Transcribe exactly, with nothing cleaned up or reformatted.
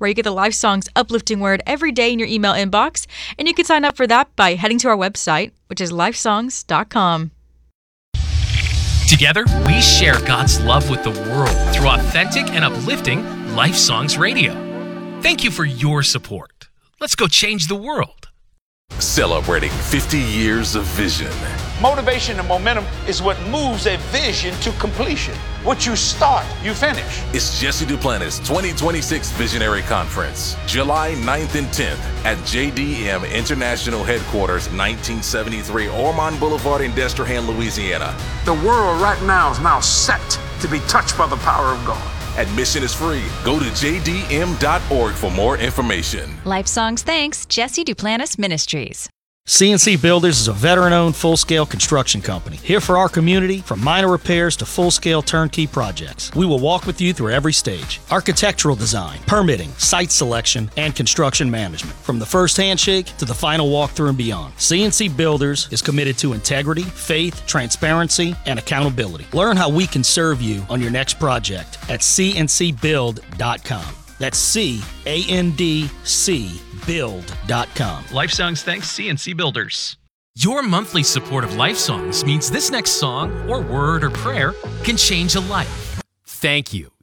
where you get the Life Songs uplifting word every day in your email inbox. And you can sign up for that by heading to our website, which is lifesongs dot com. Together, we share God's love with the world through authentic and uplifting Life Songs Radio. Thank you for your support. Let's go change the world. Celebrating fifty years of vision. Motivation and momentum is what moves a vision to completion. What you start, you finish. It's Jesse Duplantis twenty twenty-six Visionary Conference, July ninth and tenth at J D M International Headquarters, nineteen seventy-three Ormond Boulevard in Destrehan, Louisiana. The world right now is now set to be touched by the power of God. Admission is free. Go to j d m dot org for more information. Life Songs thanks Jesse Duplantis Ministries. C N C Builders is a veteran-owned, full-scale construction company. Here for our community, from minor repairs to full-scale turnkey projects. We will walk with you through every stage. Architectural design, permitting, site selection, and construction management. From the first handshake to the final walkthrough and beyond. C N C Builders is committed to integrity, faith, transparency, and accountability. Learn how we can serve you on your next project at c n c build dot com. That's C A N D C build dot com. Life Songs thanks C N C Builders. Your monthly support of Life Songs means this next song or word or prayer can change a life. Thank you.